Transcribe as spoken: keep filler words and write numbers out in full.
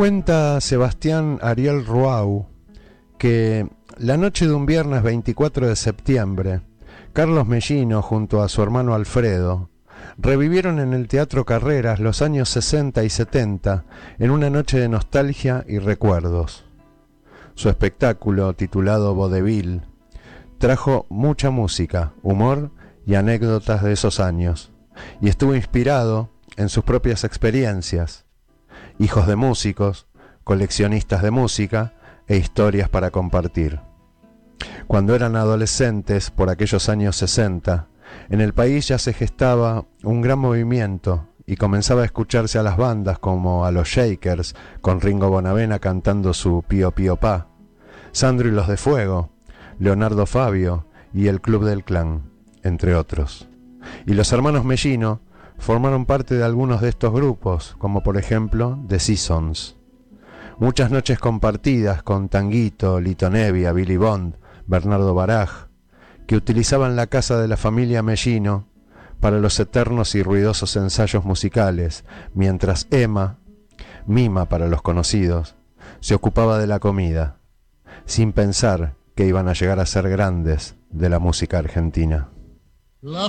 Cuenta Sebastián Ariel Ruau que la noche de un viernes veinticuatro de septiembre, Carlos Mellino junto a su hermano Alfredo revivieron en el Teatro Carreras los años sesenta y setenta en una noche de nostalgia y recuerdos. Su espectáculo, titulado Vodevil, trajo mucha música, humor y anécdotas de esos años, y estuvo inspirado en sus propias experiencias, hijos de músicos, coleccionistas de música e historias para compartir. Cuando eran adolescentes, por aquellos años sesenta, en el país ya se gestaba un gran movimiento y comenzaba a escucharse a las bandas como a los Shakers, con Ringo Bonavena cantando su Pío Pío Pa, Sandro y los de Fuego, Leonardo Fabio y el Club del Clan, entre otros. Y los hermanos Mellino formaron parte de algunos de estos grupos, como por ejemplo The Seasons. Muchas noches compartidas con Tanguito, Lito Nevia, Billy Bond, Bernardo Baraj, que utilizaban la casa de la familia Mellino para los eternos y ruidosos ensayos musicales, mientras Emma, Mima para los conocidos, se ocupaba de la comida, sin pensar que iban a llegar a ser grandes de la música argentina. La